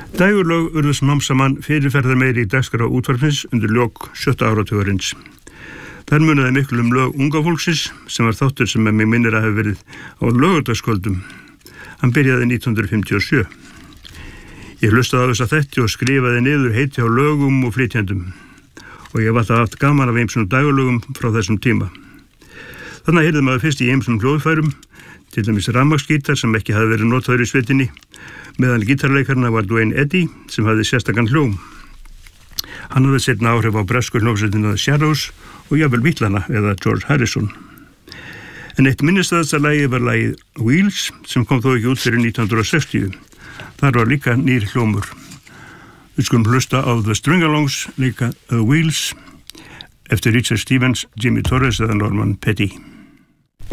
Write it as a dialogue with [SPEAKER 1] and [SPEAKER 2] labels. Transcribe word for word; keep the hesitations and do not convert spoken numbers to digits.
[SPEAKER 1] Dægurlög urðu smám saman fyrirferðar meiri í dagskrá útvarpsins undir lok sjötta áratugarins. Þar munaði miklu um lög unga fólksins sem var þáttur sem með mig minnir að hafa verið á laugardagskvöldum. Hann byrjaði nítján hundruð fimmtíu og sjö. Ég hlustaði á þessa þætti og skrifaði niður heiti á lögum og flytjendum og ég var það haft gaman af ýmsum dægurlögum frá þessum tíma. Þannig heyrði maður fyrst í ýmsum hljóðfærum, til dæmis rafmagnsgítar sem ekki hafði verið notaður í sveitinni, meðan gítarleikarna var Duane Eddy sem hafði sérstakann hljóm. Hann hafði seinna áhrif á bresku hljómsveitina The Shadows og jafnvel Beatlana eða George Harrison. En eitt minnisstæðasta lagið var lagið Wheels sem kom þó ekki út fyrir nítján hundruð sextíu. Þar var líka nýr hljómur. Við skulum hlusta á The String-alongs, líka The Wheels, eftir Richard Stevens, Jimmy Torres eða Norman Petty.